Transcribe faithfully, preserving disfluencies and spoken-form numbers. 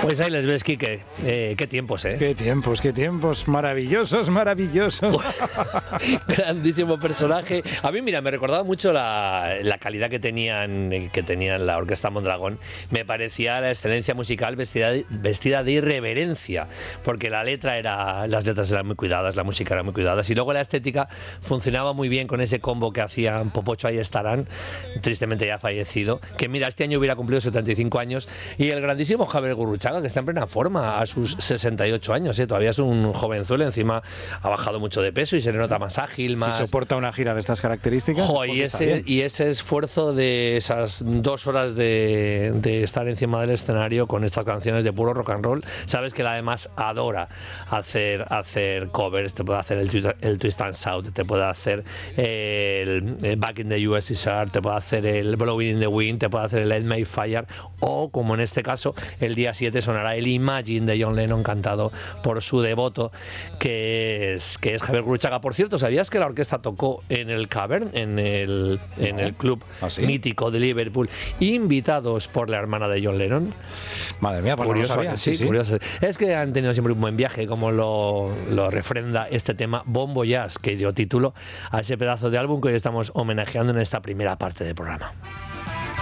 Pues ahí les ves, Quique. Eh, qué tiempos, ¿eh? Qué tiempos, qué tiempos. Maravillosos, maravillosos. Grandísimo personaje. A mí, mira, me recordaba mucho la, la calidad que tenían, que tenían la Orquesta Mondragón. Me parecía la excelencia musical vestida de, vestida de irreverencia, porque la letra era, las letras eran muy cuidadas, la música era muy cuidada, y luego la estética funcionaba muy bien con ese combo que hacían Popocho Ahí Estarán, tristemente ya fallecido, que mira, este año hubiera cumplido setenta y cinco años, y el grandísimo Javier Gurruchaga, que está en plena forma a sus sesenta y ocho años, ¿eh? Todavía es un jovenzuelo, encima ha bajado mucho de peso y se le nota más ágil, más... Si soporta una gira de estas características... Jo, y, ese, y ese esfuerzo de esas dos horas de, de estar encima del escenario con estas canciones de puro rock and roll, sabes que él además adora hacer, hacer covers, te puede hacer el, el Twist and Shout, te puede hacer el, el Back in the U S S R, te puede hacer el Blowing in the Wind, te puede hacer el Light My Fire, o como en este caso, el día siete sonará el Imagine de John Lennon cantado por su devoto, que es, que es Javier Gurruchaga. Por cierto, ¿sabías que la orquesta tocó en el Cavern, en el, en el club ¿Ah, sí? mítico de Liverpool, invitados por la hermana de John Lennon? Madre mía, pues curioso, no lo sabía. Sí, sí, curioso. Es que han tenido siempre un buen viaje, como lo, lo refrenda este tema Bon Voyage, que dio título a ese pedazo de álbum que hoy estamos homenajeando en esta primera parte del programa.